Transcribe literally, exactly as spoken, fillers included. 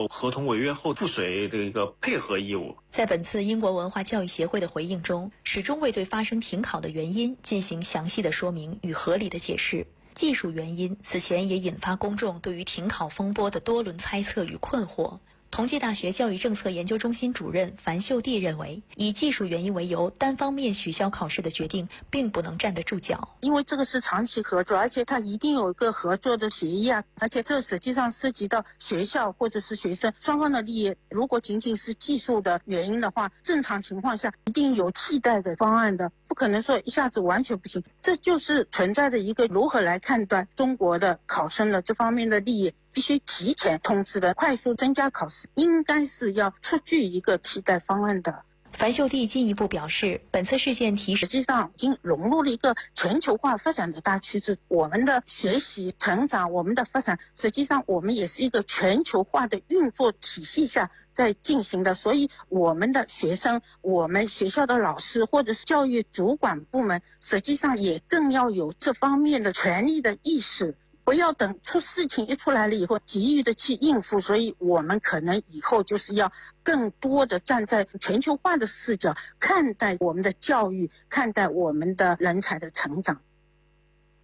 合同违约后付水的一个配合义务。 在本次英国文化教育协会的回应中，始终未对发生停考的原因进行详细的说明与合理的解释。技术原因此前也引发公众对于停考风波的多轮猜测与困惑。同济大学教育政策研究中心主任樊秀娣认为，以技术原因为由单方面取消考试的决定并不能站得住脚， 因为这个是长期合作，而且它一定有一个合作的协议啊，而且这实际上涉及到学校或者是学生双方的利益。如果仅仅是技术的原因的话，正常情况下一定有替代的方案的，不可能说一下子完全不行。这就是存在的一个如何来判断中国的考生的这方面的利益，必须提前通知的，快速增加考试应该是要出具一个替代方案的。 樊秀娣进一步表示，本次事件提示实际上已经融入了一个全球化发展的大趋势，我们的学习成长，我们的发展，实际上我们也是一个全球化的运作体系下在进行的，所以我们的学生，我们学校的老师或者是教育主管部门，实际上也更要有这方面的权利的意识，不要等出事情一出来了以后急于的去应付。所以我们可能以后就是要更多的站在全球化的视角看待我们的教育，看待我们的人才的成长。